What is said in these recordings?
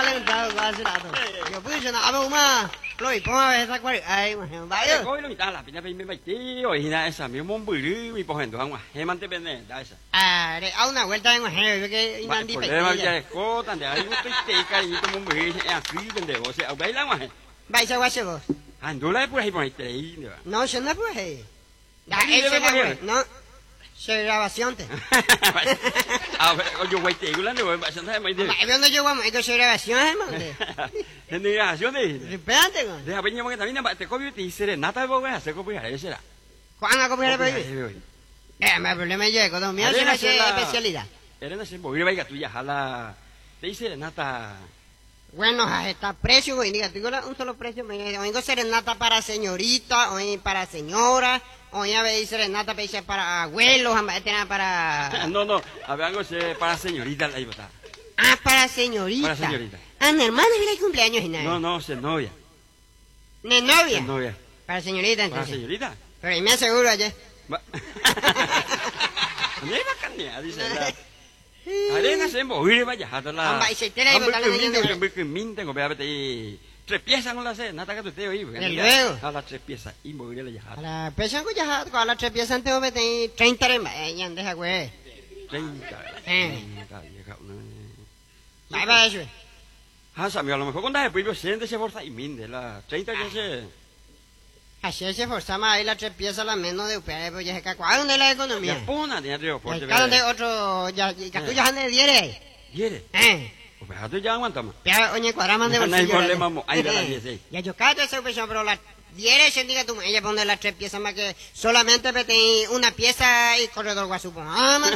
vale va sirato. Yo puse na abo ma. Lôi po esa quậy ai mà bãi ơi. Coi nó ta là bị mấy tí rồi nè sao miếng món bự đi bỏ hình không à em ăn tới bên nàyได้sao À để áo nào quên tay mà hè cái ăn đi phải phải. mà vậy có tận để ai cũng tí cái gì tôi món bự em cứ bên để họ sẽ ở bấy lắm mà Bãi sao quá sao. anh đồ lấy bữa hay bỏ tí nữa No se no puede. Da ese güey, no. Se grabación te. à có dùng quay tiền lắm rồi bạn sẽ thấy mấy đứa Mày biết nó chưa qua mày có se grabación hay mà. thế nên à xuống đi Espérate con. để bây giờ cái thằng này bạn có biết tí serenata bao cái sẽ có biết hay sao ¿Cuándo comer para ir? Ma problema es que cuando mira es especialidad. Era no sé, voy a ir a tuya, jala. Te dice serenata. Bueno, está precio, güey. Diga, digo un solo precio. Oigo serenata para señorita, oigo para señora, oigo serenata para abuelos, para... No, a ver, algo para señorita la iba. Ah, para señorita. Para señorita. Ah, mi hermana viene el cumpleaños y nada. No, se novia. ¿De novia? Se novia. Para señorita, entonces. Para señorita. Pero y me aseguro ayer. No es bacana, dice la... Arena se movió, vaya, hasta la... Hombre, y se te la iba a dar que minten, o vea, tres piezas con la C, nada que te oí. Luego. A las tres piezas, y movió la yajada. A la pesan con yajada, con las tres piezas antes, vete 30 remba, ya deja, güey. 30. Bye, bye, eso. Ah, Samuel, a lo mejor cuando es pues siente ese fuerza y minde, la 30 que se... Así se forzaba ahí las tres piezas, la menos de UPR, pues ya se cacó. ¿A dónde la economía? Ya pona, tiene río, fuerte. ¿A dónde otro, ya, tú ya andes diere? ¿Diere? Pues tú ya aguanta más. Ya, oye, cuadraman de No hay bolsillo. problema, ahí de las 10. Ya yo cállate esa opción, pero las diere se diga tú, ella pone las tres piezas más que solamente vete una pieza y corredor guasupo. Ah, mate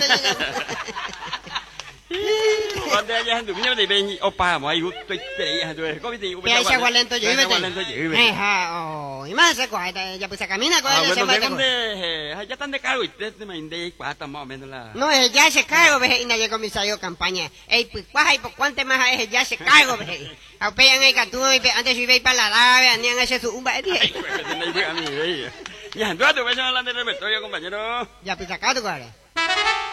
Cuando ella es niño de ven o pa, mo ayu tôi tệ ha tôi có biết gì Pero esa gualento yo iba. Oh, y más se coge, ya pues camina con ella se bueno, mete. ya están de cargo y te me inde cuata más o menos la. No, ya se cargo, ve, y nadie comisario campaña. Ey, pues cuaja y por cuánto más es ya se cargo, ve. A pegan el catú y antes si veis para la lave, andían a hacer su umba Ya, entonces te voy a hablar de repertorio, compañero. Ya pues sacado, cuál.